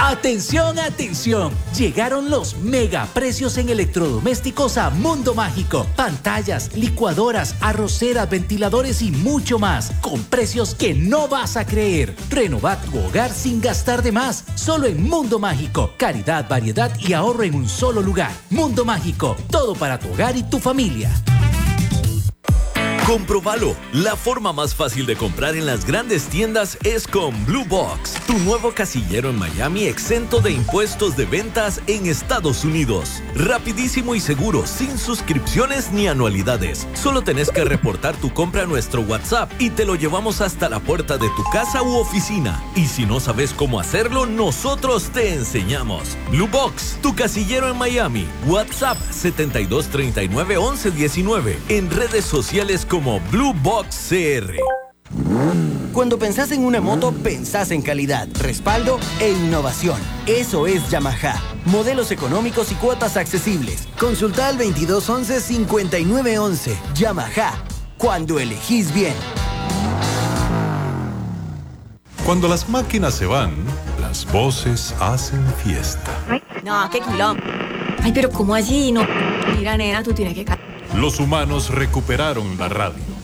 ¡Atención, atención! Llegaron los mega precios en electrodomésticos a Mundo Mágico. Pantallas, licuadoras, arroceras, ventiladores y mucho más. Con precios que no vas a creer. Renova tu hogar sin gastar de más. Solo en Mundo Mágico. Calidad, variedad y ahorro en un solo lugar. Mundo Mágico. Todo para tu hogar y tu familia. Comprobalo. La forma más fácil de comprar en las grandes tiendas es con Blue Box, tu nuevo casillero en Miami exento de impuestos de ventas en Estados Unidos. Rapidísimo y seguro, sin suscripciones ni anualidades. Solo tenés que reportar tu compra a nuestro WhatsApp y te lo llevamos hasta la puerta de tu casa u oficina. Y si no sabes cómo hacerlo, nosotros te enseñamos. Blue Box, tu casillero en Miami. WhatsApp 7239-1119. En redes sociales como Blue Box CR. Cuando pensás en una moto, pensás en calidad, respaldo e innovación. Eso es Yamaha. Modelos económicos y cuotas accesibles. Consulta al 2211-5911. Yamaha. Cuando elegís bien. Cuando las máquinas se van, las voces hacen fiesta. No, qué quilombo. Ay, pero ¿cómo allí? No. Mira, nena, tú tienes que... Los humanos recuperaron la radio.